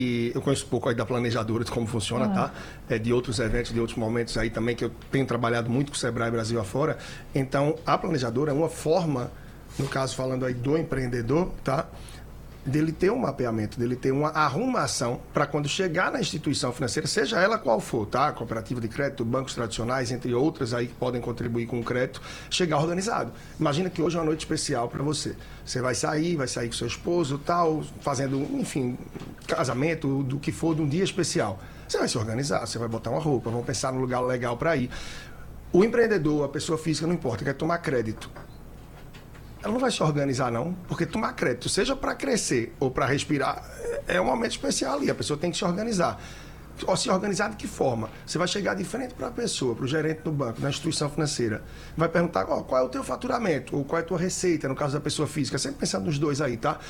E eu conheço um pouco aí da planejadora, de como funciona, tá? De outros eventos, de outros momentos aí também, que eu tenho trabalhado muito com o Sebrae Brasil afora. Então, a planejadora é uma forma, no caso falando aí do empreendedor, tá? Dele ter um mapeamento, dele ter uma arrumação para quando chegar na instituição financeira, seja ela qual for, tá? Cooperativa de crédito, bancos tradicionais, entre outras aí que podem contribuir com o crédito, chegar organizado. Imagina que hoje é uma noite especial para você. Você vai sair com seu esposo, tal, fazendo, enfim, casamento, do que for, de um dia especial. Você vai se organizar, você vai botar uma roupa, vamos pensar num lugar legal para ir. O empreendedor, a pessoa física, não importa, quer tomar crédito. Ela não vai se organizar, não, porque tomar crédito, seja para crescer ou para respirar, é um momento especial ali. A pessoa tem que se organizar. Ou se organizar de que forma? Você vai chegar de frente para a pessoa, para o gerente do banco, na instituição financeira. Vai perguntar qual é o teu faturamento, ou qual é a tua receita, no caso da pessoa física. Sempre pensando nos dois aí, tá?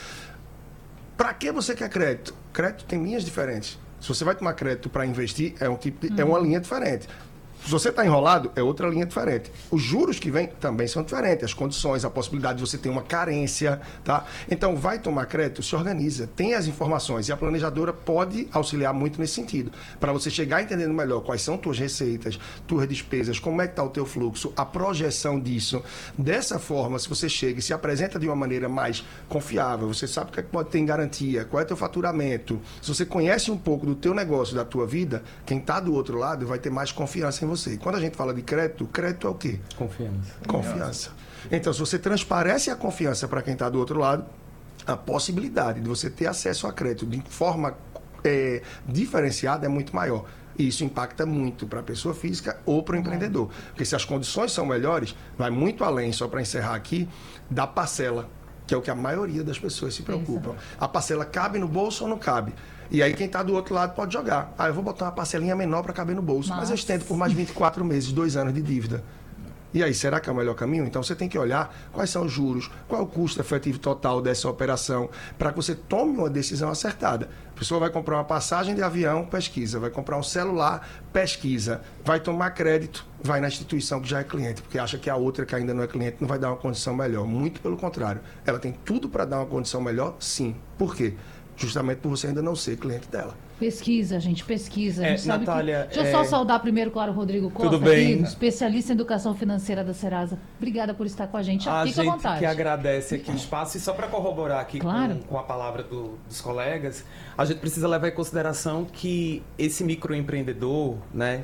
Para que você quer crédito? Crédito tem linhas diferentes. Se você vai tomar crédito para investir, é uma linha diferente. Se você está enrolado, é outra linha diferente. Os juros que vêm também são diferentes. As condições, a possibilidade de você ter uma carência, tá? Então, vai tomar crédito, se organiza, tem as informações. E a planejadora pode auxiliar muito nesse sentido. Para você chegar entendendo melhor quais são tuas receitas, tuas despesas, como é que está o teu fluxo, a projeção disso. Dessa forma, se você chega e se apresenta de uma maneira mais confiável, você sabe o que é que pode ter em garantia, qual é o teu faturamento. Se você conhece um pouco do teu negócio, da tua vida, quem está do outro lado vai ter mais confiança em você. Quando a gente fala de crédito, crédito é o quê? Confiança. Então, se você transparece a confiança para quem está do outro lado, a possibilidade de você ter acesso a crédito de forma diferenciada é muito maior. E isso impacta muito para a pessoa física ou para o empreendedor. Porque se as condições são melhores, vai muito além, só para encerrar aqui, da parcela, que é o que a maioria das pessoas se preocupam. A parcela cabe no bolso ou não cabe? E aí quem está do outro lado pode jogar. Eu vou botar uma parcelinha menor para caber no bolso, mas eu estendo por mais 24 meses, 2 anos de dívida. E aí, será que é o melhor caminho? Então você tem que olhar quais são os juros, qual é o custo efetivo total dessa operação, para que você tome uma decisão acertada. A pessoa vai comprar uma passagem de avião, pesquisa. Vai comprar um celular, pesquisa. Vai tomar crédito, vai na instituição que já é cliente, porque acha que a outra que ainda não é cliente não vai dar uma condição melhor. Muito pelo contrário. Ela tem tudo para dar uma condição melhor, sim. Por quê? Justamente por você ainda não ser cliente dela. Pesquisa, gente, pesquisa. A gente sabe Natália, Deixa eu só saudar primeiro, claro, o Rodrigo Costa, tudo bem? aqui, especialista em educação financeira da Serasa. Obrigada por estar com a gente. Fica à vontade. A gente que agradece aqui o espaço. E só para corroborar aqui com a palavra dos colegas, a gente precisa levar em consideração que esse microempreendedor, né,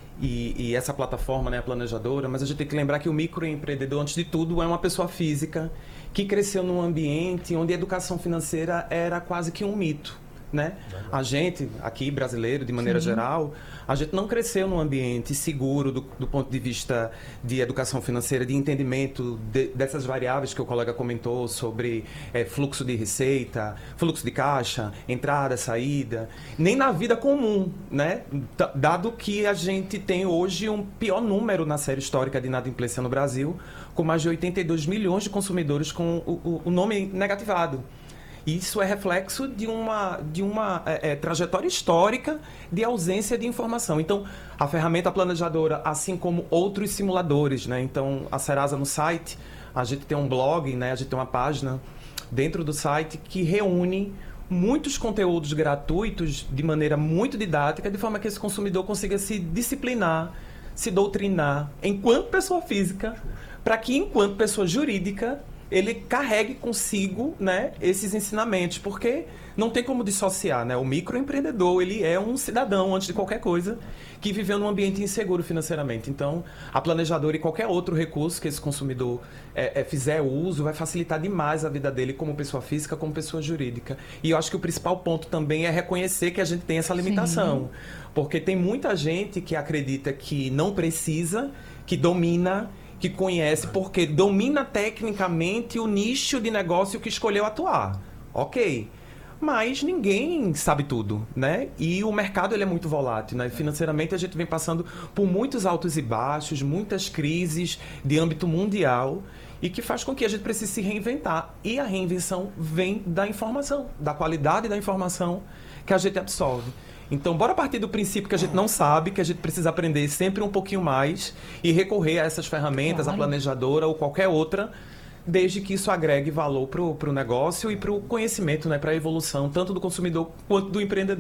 e essa plataforma, né, a planejadora, mas a gente tem que lembrar que o microempreendedor, antes de tudo, é uma pessoa física que cresceu num ambiente onde a educação financeira era quase que um mito, né? A gente, aqui, brasileiro, de maneira geral, a gente não cresceu num ambiente seguro do ponto de vista de educação financeira, de entendimento dessas variáveis que o colega comentou sobre fluxo de receita, fluxo de caixa, entrada, saída, nem na vida comum, né? Dado que a gente tem hoje um pior número na série histórica de inadimplência no Brasil, com mais de 82 milhões de consumidores com o nome negativado. Isso é reflexo de uma trajetória histórica de ausência de informação. Então, a ferramenta planejadora, assim como outros simuladores, né? Então, a Serasa no site, a gente tem um blog, né? A gente tem uma página dentro do site que reúne muitos conteúdos gratuitos de maneira muito didática, de forma que esse consumidor consiga se disciplinar, se doutrinar enquanto pessoa física, para que, enquanto pessoa jurídica, ele carregue consigo, né, esses ensinamentos, porque não tem como dissociar, né? O microempreendedor, ele é um cidadão, antes de qualquer coisa, que viveu num ambiente inseguro financeiramente. Então, a planejadora e qualquer outro recurso que esse consumidor fizer uso vai facilitar demais a vida dele como pessoa física, como pessoa jurídica. E eu acho que o principal ponto também é reconhecer que a gente tem essa limitação. Sim. Porque tem muita gente que acredita que não precisa, que domina, que conhece, porque domina tecnicamente o nicho de negócio que escolheu atuar. Ok. Mas ninguém sabe tudo, né? E o mercado ele é muito volátil, né? Financeiramente a gente vem passando por muitos altos e baixos, muitas crises de âmbito mundial e que faz com que a gente precise se reinventar. E a reinvenção vem da informação, da qualidade da informação que a gente absorve. Então, bora partir do princípio que a gente não sabe, que a gente precisa aprender sempre um pouquinho mais e recorrer a essas ferramentas, a planejadora ou qualquer outra, desde que isso agregue valor para o negócio e para o conhecimento, né, para a evolução, tanto do consumidor quanto do empreendedor.